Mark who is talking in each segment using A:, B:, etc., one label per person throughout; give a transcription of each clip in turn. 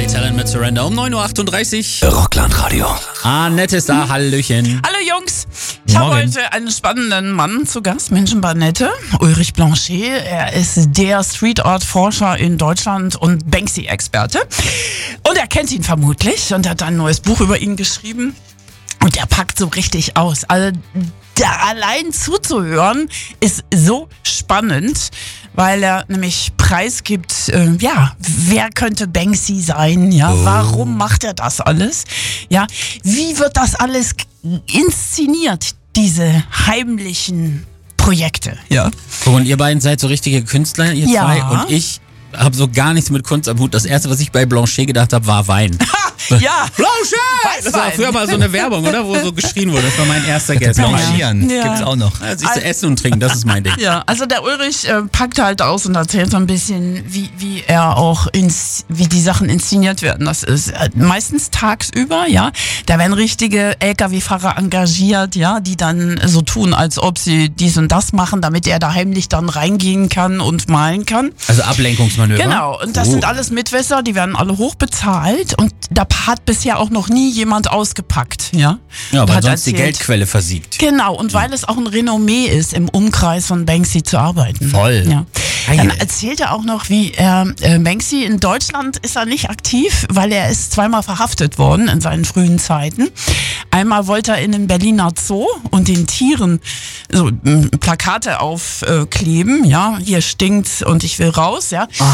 A: Ray Talent mit Surrender um 9.38 Uhr.
B: Rockland-Radio.
A: Annette ist da, hallöchen.
C: Hallo Jungs, ich habe heute einen spannenden Mann zu Gast, Menschenbandette, Ulrich Blanchet. Er ist der Street Art Forscher in Deutschland und Banksy-Experte. Und er kennt ihn vermutlich und hat ein neues Buch über ihn geschrieben. Und er packt so richtig aus. Also da allein zuzuhören ist so spannend, weil er nämlich preisgibt, wer könnte Banksy sein, warum macht er das alles, wie wird das alles inszeniert, diese heimlichen Projekte,
A: Und ihr beiden seid so richtige Künstler, ihr zwei, und ich habe so gar nichts mit Kunst am Hut. Das erste, was ich bei Blanchet gedacht habe, war Wein.
C: Ja,
A: Blanchet! Das war früher mal so eine Werbung, oder? Wo so geschrien wurde. Das war mein erster Gast.
B: Blanchieren gibt's auch noch.
A: Ja, siehst du, Essen und Trinken, das ist mein Ding.
C: Ja, also der Ulrich packt halt aus und erzählt so ein bisschen, wie er auch wie die Sachen inszeniert werden. Das ist meistens tagsüber, Da werden richtige LKW-Fahrer engagiert, die dann so tun, als ob sie dies und das machen, damit er da heimlich dann reingehen kann und malen kann.
A: Also Ablenkungsmanöver.
C: Genau, und das sind alles Mitwisser, die werden alle hochbezahlt und da hat bisher auch noch nie jemand ausgepackt,
A: Ja, weil
C: hat
A: sonst die Geldquelle versiegt.
C: Genau, und weil es auch ein Renommee ist, im Umkreis von Banksy zu arbeiten.
A: Voll.
C: Ja. Dann erzählt er auch noch, wie Banksy in Deutschland ist er nicht aktiv, weil er ist zweimal verhaftet worden in seinen frühen Zeiten. Einmal wollte er in den Berliner Zoo und den Tieren so Plakate aufkleben, hier stinkt's und ich will raus,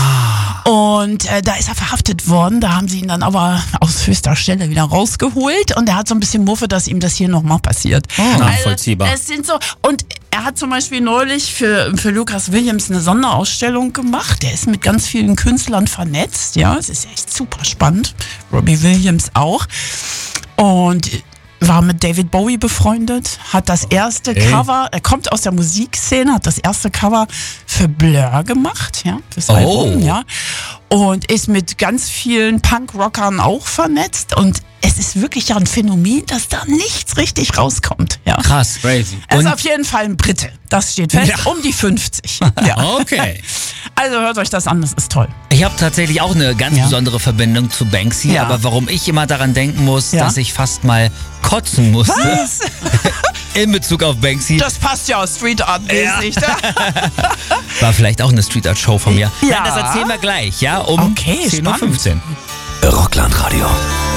C: Und da ist er verhaftet worden, da haben sie ihn dann aber aus höchster Stelle wieder rausgeholt und er hat so ein bisschen Muffe, dass ihm das hier nochmal passiert.
A: Nachvollziehbar.
C: Also, es sind so, und er hat zum Beispiel neulich für Lucas Williams eine Sonderausstellung gemacht. Der ist mit ganz vielen Künstlern vernetzt, es ist echt super spannend. Robbie Williams auch. Und war mit David Bowie befreundet, hat das erste Cover, er kommt aus der Musikszene, hat das erste Cover für Blur gemacht, fürs Album, und ist mit ganz vielen Punk-Rockern auch vernetzt und es ist wirklich ein Phänomen, dass da nichts richtig rauskommt.
A: Krass, crazy.
C: Er ist auf jeden Fall ein Brite, das steht fest, um die 50.
A: Okay.
C: Also hört euch das an, das ist toll.
B: Ich habe tatsächlich auch eine ganz besondere Verbindung zu Banksy, aber warum ich immer daran denken muss, dass ich fast mal kotzen musste.
C: Was?
B: In Bezug auf Banksy.
C: Das passt ja aus Street Art mäßig.
B: War vielleicht auch eine Street Art Show von mir.
C: Ja.
B: Nein, das erzählen wir gleich, um 10.15 Uhr.
D: Rockland Radio.